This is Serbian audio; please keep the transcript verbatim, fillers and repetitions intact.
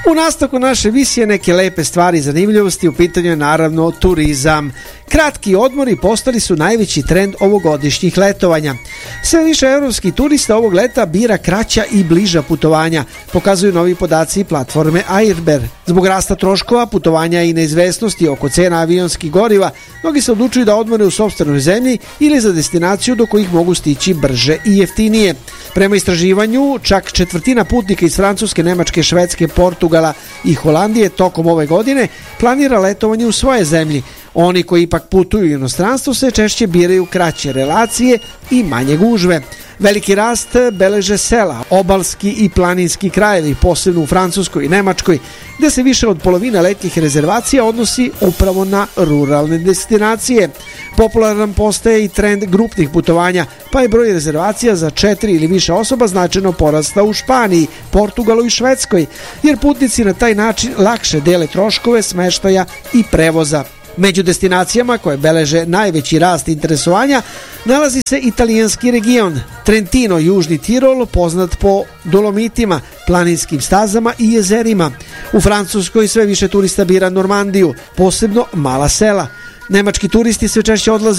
U nastavku naše emisije neke lepe stvari i zanimljivosti, u pitanju je naravno turizam. Kratki odmori postali su najveći trend ovogodišnjih letovanja. Sve više evropskih turista ovog leta bira kraća i bliža putovanja, pokazuju novi podaci platforme Airber. Zbog rasta troškova, putovanja i neizvesnosti oko cena avionskih goriva, mnogi se odlučuju da odmore u sopstvenoj zemlji ili za destinaciju do kojih mogu stići brže i jeftinije. Prema istraživanju, čak četvrtina putnika iz Francuske, Nemačke, Švedske, Portugala i Holandije tokom ove godine planira letovanje u svoje zemlji. Oni koji ipak putuju u inostranstvo se češće biraju kraće relacije i manje gužve. Veliki rast beleže sela, obalski i planinski krajevi, posebno u Francuskoj i Nemačkoj, gde se više od polovine letnjih rezervacija odnosi upravo na ruralne destinacije. Popularan postaje i trend grupnih putovanja, pa je broj rezervacija za četiri ili više osoba značajno porastao u Španiji, Portugalu i Švedskoj, jer putnici na taj način lakše dele troškove smeštaja i prevoza. Među destinacijama koje beleže najveći rast interesovanja nalazi se italijanski region, Trentino, Južni Tirol, poznat po Dolomitima, planinskim stazama i jezerima. U Francuskoj sve više turista bira Normandiju, posebno mala sela. Nemački turisti sve češće odlaze